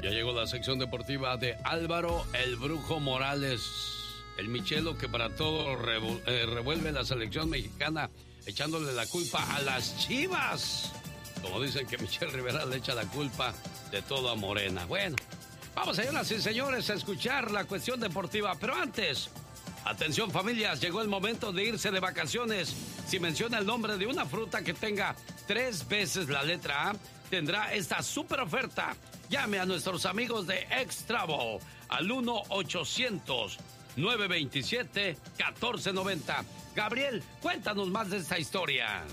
Ya llegó la sección deportiva de Álvaro el Brujo Morales, el Michelo que para todo revuelve la selección mexicana, echándole la culpa a las Chivas. Como dicen que Michel Rivera le echa la culpa de todo a Morena. Bueno, vamos, señoras y señores, a escuchar la cuestión deportiva. Pero antes, atención familias, llegó el momento de irse de vacaciones. Si menciona el nombre de una fruta que tenga 3 veces la letra A, tendrá esta super oferta. Llame a nuestros amigos de X-Travel al 1-800-927-1490. Gabriel, cuéntanos más de esta historia.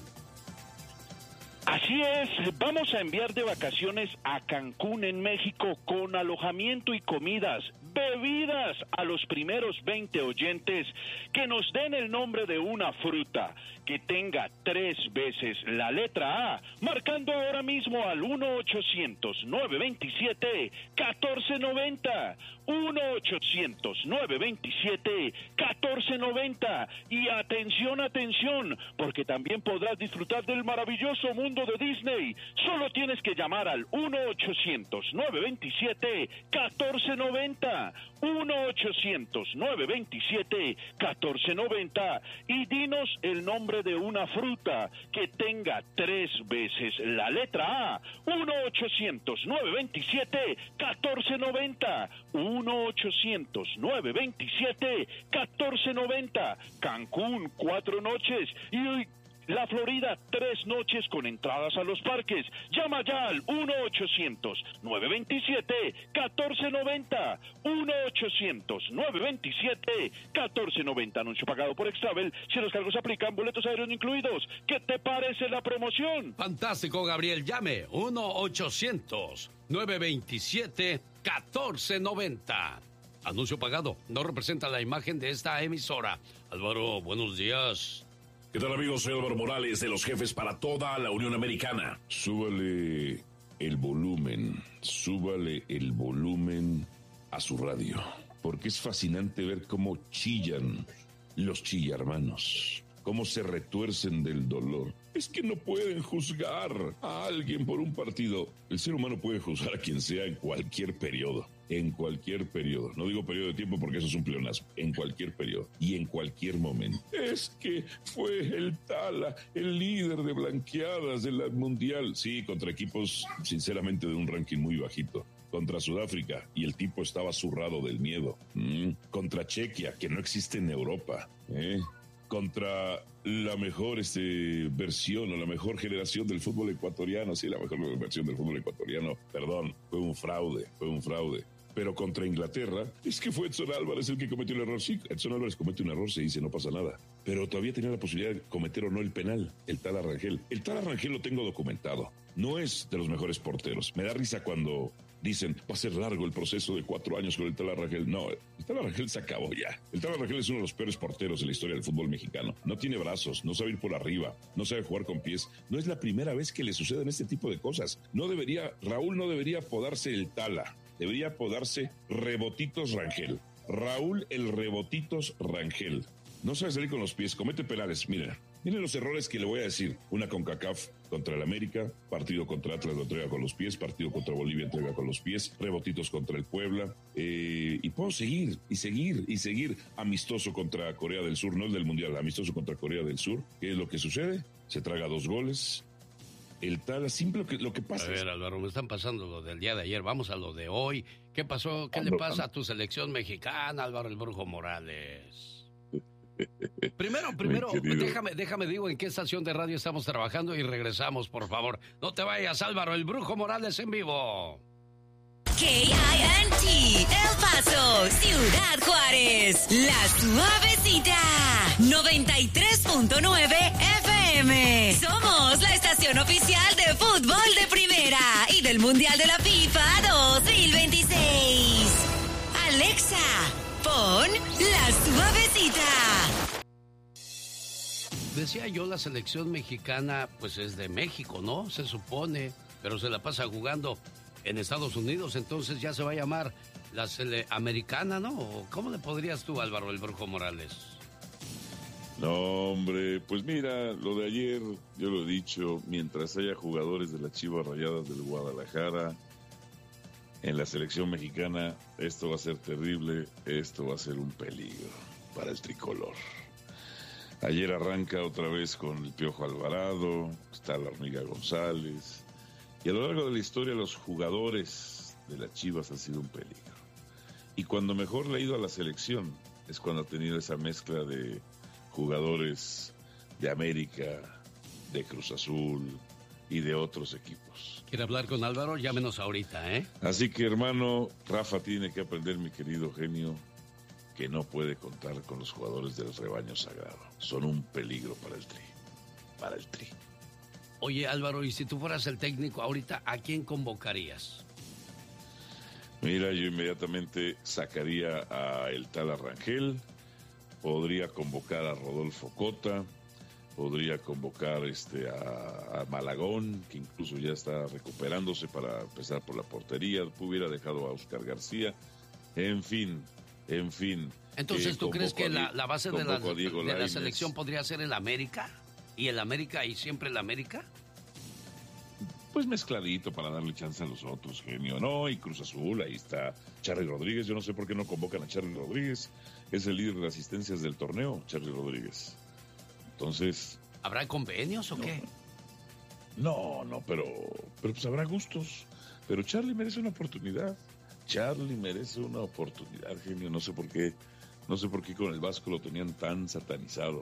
Así es, vamos a enviar de vacaciones a Cancún, en México, con alojamiento y comidas, bebidas a los primeros 20 oyentes que nos den el nombre de una fruta que tenga 3 veces la letra A, marcando ahora mismo al 1-800-927-1490, 1-800-927-1490, y atención, atención, porque también podrás disfrutar del maravilloso mundo de Disney. Solo tienes que llamar al 1-800-927-1490, 1-800-927-1490, y dinos el nombre de una fruta que tenga 3 veces la letra A. 1-800-927-1490, 1-800-927-1490. Cancún, 4 noches, y la Florida, 3 noches con entradas a los parques. Llama ya al 1-800-927-1490, 1-800-927-1490. Anuncio pagado por Xtravel. Si los cargos aplican, boletos aéreos no incluidos. ¿Qué te parece la promoción? Fantástico, Gabriel. Llame 1-800-927-1490. Anuncio pagado. No representa la imagen de esta emisora. Álvaro, buenos días. ¿Qué tal, amigos? Soy Álvaro Morales, de los jefes para toda la Unión Americana. Súbale el volumen a su radio, porque es fascinante ver cómo chillan los chillarmanos, cómo se retuercen del dolor. Es que no pueden juzgar a alguien por un partido. El ser humano puede juzgar a quien sea en cualquier periodo. En cualquier periodo. No digo periodo de tiempo porque eso es un pleonasmo. En cualquier periodo y en cualquier momento. Es que fue el Tala, el líder de blanqueadas de la Mundial. Sí, contra equipos, sinceramente, de un ranking muy bajito. Contra Sudáfrica, y el tipo estaba zurrado del miedo. Contra Chequia, que no existe en Europa. Contra la mejor versión o la mejor generación del fútbol ecuatoriano. Sí, la mejor versión del fútbol ecuatoriano. Perdón, fue un fraude. Pero contra Inglaterra, es que fue Edson Álvarez el que cometió el error. Sí, Edson Álvarez comete un error, se dice, no pasa nada. Pero todavía tenía la posibilidad de cometer o no el penal, el Tala Rangel. El Tala Rangel lo tengo documentado. No es de los mejores porteros. Me da risa cuando dicen, va a ser largo el proceso de 4 años con el Tala Rangel. No, el Tala Rangel se acabó ya. El Tala Rangel es uno de los peores porteros de la historia del fútbol mexicano. No tiene brazos, no sabe ir por arriba, no sabe jugar con pies. No es la primera vez que le suceden este tipo de cosas. Raúl no debería apodarse el Tala. Debería apodarse Rebotitos Rangel. Raúl el Rebotitos Rangel. No sabe salir con los pies, comete penales. Miren los errores que le voy a decir. Una CONCACAF contra el América, partido contra Atlas lo entrega con los pies, partido contra Bolivia entrega con los pies, rebotitos contra el Puebla, y puedo seguir. Amistoso contra Corea del Sur, no el del Mundial, amistoso contra Corea del Sur. ¿Qué es lo que sucede? Se traga 2 goles. El Tala, simple lo que pasa. A ver, Álvaro, me están pasando lo del día de ayer. Vamos a lo de hoy. ¿Qué pasó? ¿Qué le pasa a tu selección mexicana, Álvaro el Brujo Morales? Primero, déjame digo en qué estación de radio estamos trabajando y regresamos, por favor. No te vayas, Álvaro el Brujo Morales en vivo. KINT, El Paso, Ciudad Juárez, La Suavecita, 93.9 FM. Somos la estación oficial de fútbol de primera y del Mundial de la FIFA 2026. Alexa, pon La Suavecita. Decía yo, la selección mexicana, pues es de México, ¿no? Se supone, pero se la pasa jugando en Estados Unidos, entonces ya se va a llamar la americana, ¿no? ¿Cómo le podrías tú, Álvaro el Brujo Morales? No, hombre, pues mira, lo de ayer, yo lo he dicho, mientras haya jugadores de las Chivas Rayadas del Guadalajara, en la selección mexicana, esto va a ser terrible, esto va a ser un peligro para el tricolor. Ayer arranca otra vez con el Piojo Alvarado, está la Hormiga González, y a lo largo de la historia los jugadores de las Chivas han sido un peligro. Y cuando mejor le ha ido a la selección es cuando ha tenido esa mezcla de jugadores de América, de Cruz Azul y de otros equipos. ¿Quiere hablar con Álvaro? Llámenos ahorita, ¿eh? Así que, hermano, Rafa tiene que aprender, mi querido genio, que no puede contar con los jugadores del rebaño sagrado. Son un peligro para el Tri. Para el Tri. Oye, Álvaro, y si tú fueras el técnico ahorita, ¿a quién convocarías? Mira, yo inmediatamente sacaría a el tal Arrangel, podría convocar a Rodolfo Cota, podría convocar a Malagón, que incluso ya está recuperándose para empezar por la portería, hubiera dejado a Oscar García, en fin. Entonces, ¿tú crees que la base de la selección podría ser el América? ¿Y el América y siempre el América? Pues mezcladito para darle chance a los otros, genio, ¿no? Y Cruz Azul, ahí está Charly Rodríguez. Yo no sé por qué no convocan a Charly Rodríguez. Es el líder de asistencias del torneo, Charly Rodríguez. Entonces... ¿Habrá convenios o qué? No, pero pues habrá gustos. Pero Charly merece una oportunidad. Charly merece una oportunidad, genio. No sé por qué con el Vasco lo tenían tan satanizado.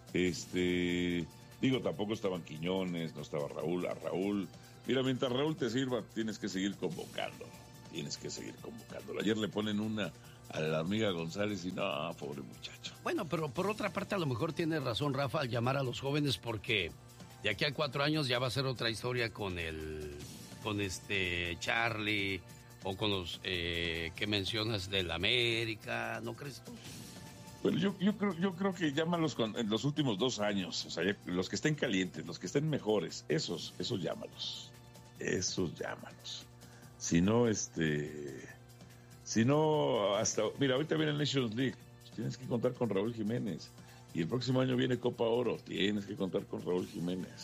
Digo, tampoco estaban Quiñones, no estaba Raúl. A Raúl... Mira, mientras Raúl te sirva, tienes que seguir convocándolo. Ayer le ponen una a la Hormiga González y no, pobre muchacho. Bueno, pero por otra parte a lo mejor tiene razón Rafa al llamar a los jóvenes, porque de aquí a 4 años ya va a ser otra historia con Charly o con los que mencionas del América, ¿no crees tú? Bueno, yo creo que llámalos en los últimos 2 años, o sea, los que estén calientes, los que estén mejores, esos llámalos. Si no, hasta, mira, ahorita viene el Nations League, tienes que contar con Raúl Jiménez, y el próximo año viene Copa Oro, tienes que contar con Raúl Jiménez.